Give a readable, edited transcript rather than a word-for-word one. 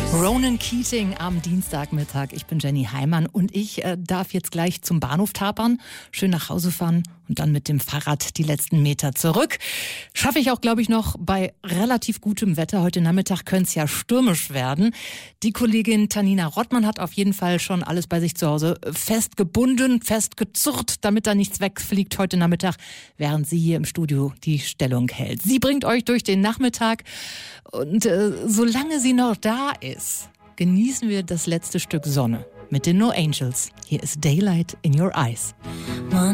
Ronan Keating am Dienstagmittag. Ich bin Jenny Heimann und ich darf jetzt gleich zum Bahnhof tapern, schön nach Hause fahren und dann mit dem Fahrrad die letzten Meter zurück. Schaffe ich auch, glaube ich, noch bei relativ gutem Wetter. Heute Nachmittag könnte es ja stürmisch werden. Die Kollegin Tanina Rottmann hat auf jeden Fall schon alles bei sich zu Hause festgebunden, festgezurrt, damit da nichts wegfliegt heute Nachmittag, während sie hier im Studio die Stellung hält. Sie bringt euch durch den Nachmittag und solange sie noch da ist, genießen wir das letzte Stück Sonne mit den No Angels. Hier ist Daylight in Your Eyes.